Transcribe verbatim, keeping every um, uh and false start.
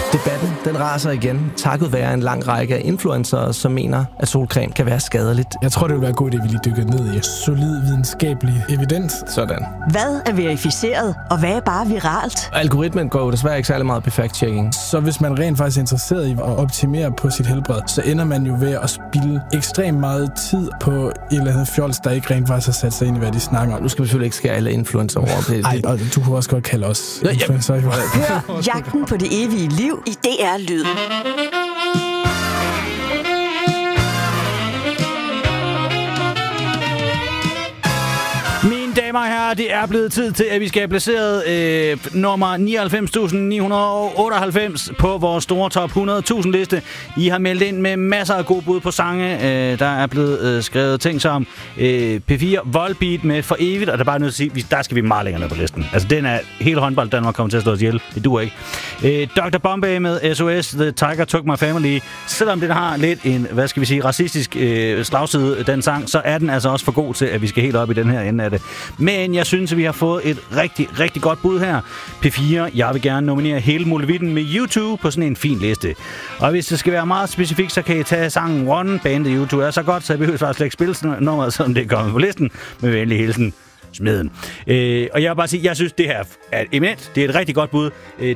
Debatten, den raser igen, takket være en lang række af influencere, som mener, at solcreme kan være skadeligt. Jeg tror, det vil være godt, at vi lige dykker ned i solid videnskabelig evidens. Sådan. Hvad er verificeret, og hvad er bare viralt? Algoritmen går jo desværre ikke særlig meget på fact-checking. Så hvis man rent faktisk er interesseret i at optimere på sit helbred, så ender man jo ved at spilde ekstremt meget tid på et eller andet fjols, der ikke rent faktisk har sat sig ind i, hvad de snakker om. Nu skal vi selvfølgelig ikke skære alle influencer over. Nej, og du kunne også godt kalde os Nå, influencer. Ja. Hør Jagten på det evige liv i D R Lyd. Mine damer og herrer, det er blevet tid til, at vi skal have placeret øh, nummer nioghalvfems tusind ni hundrede otteoghalvfems på vores store top hundrede tusind liste. I har meldt ind med masser af gode bud på sange. Øh, der er blevet øh, skrevet ting som øh, P fire Volbeat med For Evigt, og der er bare nødt til at sige, der skal vi meget længere ned på listen. Altså, den er hele håndbold, Danmark kommer til at slå os ihjel. Det duer ikke. Øh, doktor Bombay med S O S, The Tiger Took My Family. Selvom den har lidt en, hvad skal vi sige, racistisk øh, slagside, den sang, så er den altså også for god til, at vi skal helt op i den her ende af det. Men jeg synes, at vi har fået et rigtig, rigtig godt bud her. P fire, jeg vil gerne nominere hele muligheden med YouTube på sådan en fin liste. Og hvis det skal være meget specifikt, så kan I tage sangen One. Bandet YouTube er så godt, så jeg behøver faktisk ikke spille nummeret, som det er kommet på listen. Med venlig hilsen, Smeden. Øh, og jeg vil bare sige, jeg synes, det her er eminent. Det er et rigtig godt bud.